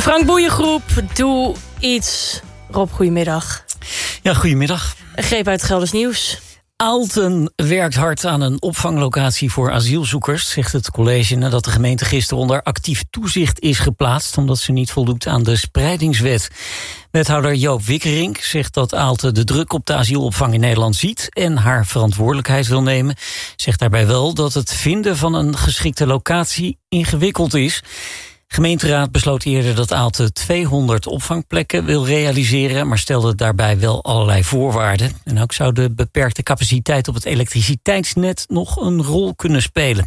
Frank Boeiengroep, doe iets. Rob, goedemiddag. Ja, goedemiddag. Een greep uit Gelders Nieuws. Aalten werkt hard aan een opvanglocatie voor asielzoekers, zegt het college, nadat de gemeente gisteren onder actief toezicht is geplaatst, omdat ze niet voldoet aan de spreidingswet. Wethouder Joop Wikkerink zegt dat Aalten de druk op de asielopvang in Nederland ziet en haar verantwoordelijkheid wil nemen. Zegt daarbij wel dat het vinden van een geschikte locatie ingewikkeld is. De gemeenteraad besloot eerder dat Aalten 200 opvangplekken wil realiseren, maar stelde daarbij wel allerlei voorwaarden. En ook zou de beperkte capaciteit op het elektriciteitsnet nog een rol kunnen spelen.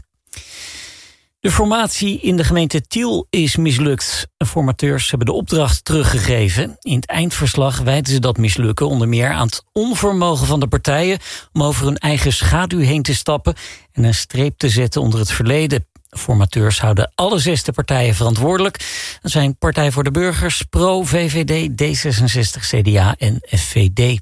De formatie in de gemeente Tiel is mislukt. De formateurs hebben de opdracht teruggegeven. In het eindverslag wijten ze dat mislukken onder meer aan het onvermogen van de partijen om over hun eigen schaduw heen te stappen en een streep te zetten onder het verleden. Formateurs houden alle 6 partijen verantwoordelijk. Dat zijn Partij voor de Burgers, PRO, VVD, D66, CDA en FVD.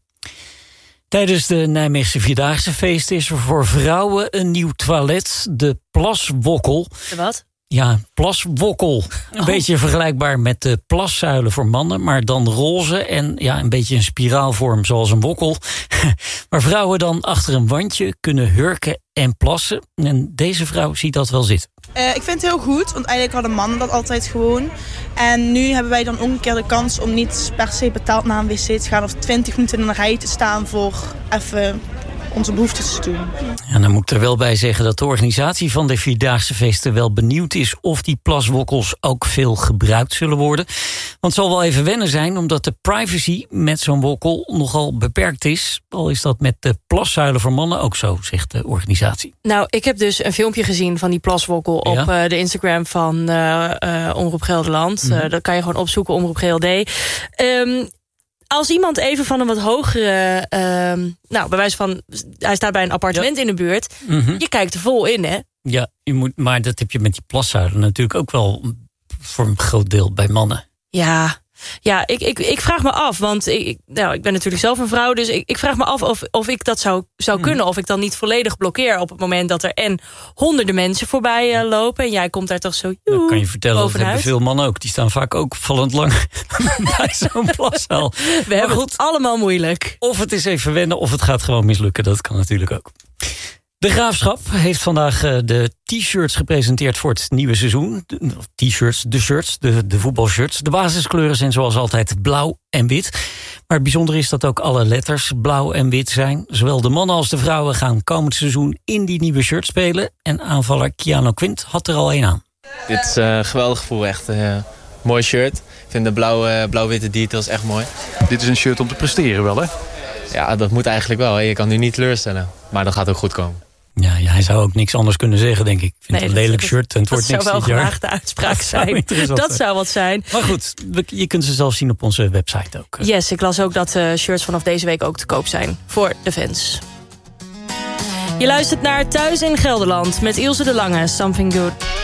Tijdens de Nijmeegse Vierdaagse feest is er voor vrouwen een nieuw toilet, de plaswokkel. De wat? Ja, plaswokkel. Een beetje vergelijkbaar met de plaszuilen voor mannen, maar dan roze en ja, een beetje een spiraalvorm zoals een wokkel. Waar vrouwen dan achter een wandje kunnen hurken en plassen. En deze vrouw ziet dat wel zitten. Ik vind het heel goed, want eigenlijk hadden mannen dat altijd gewoon. En nu hebben wij dan ook een keer de kans om niet per se betaald naar een wc te gaan of 20 minuten in een rij te staan voor even onze behoeftes te doen. En dan moet ik er wel bij zeggen dat de organisatie van de Vierdaagse feesten wel benieuwd is of die plaswokkels ook veel gebruikt zullen worden. Want het zal wel even wennen zijn, omdat de privacy met zo'n wokkel nogal beperkt is. Al is dat met de plaszuilen voor mannen ook zo, zegt de organisatie. Nou, ik heb dus een filmpje gezien van die plaswokkel op de Instagram van Omroep Gelderland. Dat kan je gewoon opzoeken, Omroep GLD. Als iemand even van een wat hogere, bij wijze van, hij staat bij een appartement in de buurt, je kijkt er vol in, hè? Ja, maar dat heb je met die plaszuilen natuurlijk ook wel voor een groot deel bij mannen. Ja, ik vraag me af, want ik ben natuurlijk zelf een vrouw, dus ik vraag me af of ik dat zou kunnen. Of ik dan niet volledig blokkeer op het moment dat er en honderden mensen voorbij lopen. En jij komt daar toch zo dat kan je vertellen, dat hebben veel mannen ook. Die staan vaak ook vallend lang bij zo'n plaszaal. We hebben het allemaal moeilijk. Of het is even wennen, of het gaat gewoon mislukken. Dat kan natuurlijk ook. De Graafschap heeft vandaag de t-shirts gepresenteerd voor het nieuwe seizoen. De shirts, de voetbalshirts. De basiskleuren zijn zoals altijd blauw en wit. Maar het bijzondere is dat ook alle letters blauw en wit zijn. Zowel de mannen als de vrouwen gaan komend seizoen in die nieuwe shirt spelen. En aanvaller Keanu Quint had er al een aan. Dit is een geweldig gevoel, echt. Mooi shirt. Ik vind de blauw-witte details echt mooi. Dit is een shirt om te presteren wel, hè? Ja, dat moet eigenlijk wel. Hè. Je kan nu niet teleurstellen. Maar dat gaat ook goed komen. Ja, hij zou ook niks anders kunnen zeggen, denk ik. Ik vind het een lelijk shirt en het wordt niks dit jaar. Dat zou wel graag de uitspraak zijn. Dat zou wat zijn. Maar goed, je kunt ze zelf zien op onze website ook. Yes, ik las ook dat shirts vanaf deze week ook te koop zijn voor de fans. Je luistert naar Thuis in Gelderland met Ilse de Lange, Something Good.